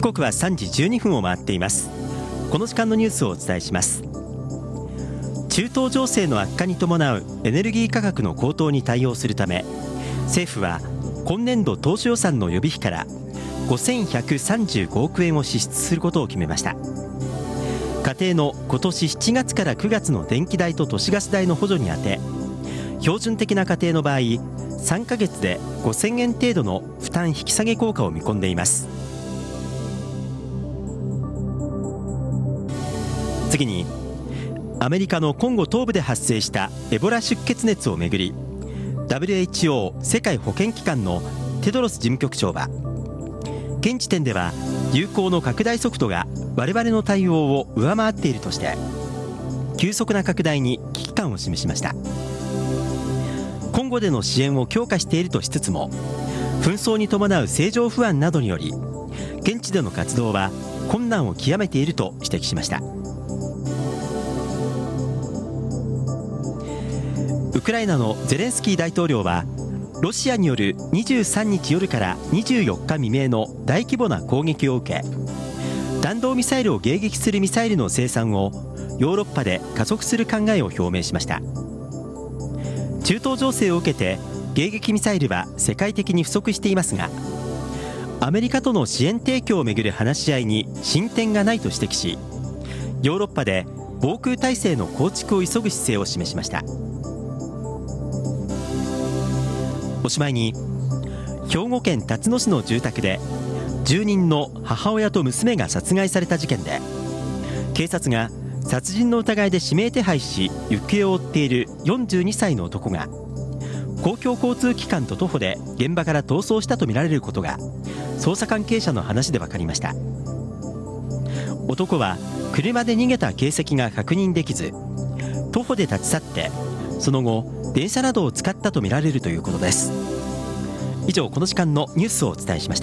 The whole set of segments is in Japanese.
刻は3時12分を回っています。この時間のニュースをお伝えします。中東情勢の悪化に伴うエネルギー価格の高騰に対応するため、政府は今年度当初予算の予備費から5135億円を支出することを決めました。家庭の今年7月から9月の電気代と都市ガス代の補助に充て、標準的な家庭の場合3ヶ月で5000円程度の負担引き下げ効果を見込んでいます。次に、アメリカのコンゴ東部で発生したエボラ出血熱をめぐり、 WHO 世界保健機関のテドロス事務局長は、現時点では流行の拡大速度が我々の対応を上回っているとして、急速な拡大に危機感を示しました。コンゴでの支援を強化しているとしつつも、紛争に伴う政情不安などにより現地での活動は困難を極めていると指摘しました。ウクライナのゼレンスキー大統領は、ロシアによる23日夜から24日未明の大規模な攻撃を受け、弾道ミサイルを迎撃するミサイルの生産をヨーロッパで加速する考えを表明しました。中東情勢を受けて迎撃ミサイルは世界的に不足していますが、アメリカとの支援提供をめぐる話し合いに進展がないと指摘し、ヨーロッパで防空体制の構築を急ぐ姿勢を示しました。おしまいに、兵庫県辰野市の住宅で住人の母親と娘が殺害された事件で、警察が殺人の疑いで指名手配し行方を追っている42歳の男が公共交通機関と徒歩で現場から逃走したとみられることが捜査関係者の話で分かりました。男は車で逃げた形跡が確認できず、徒歩で立ち去ってその後電車などを使ったとみられるということです。以上、この時間のニュースをお伝えしました。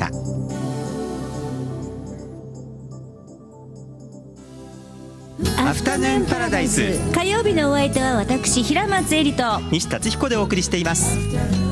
アフタヌーンパラダイス、 火曜日のお相手は私平松恵里と西達彦でお送りしています。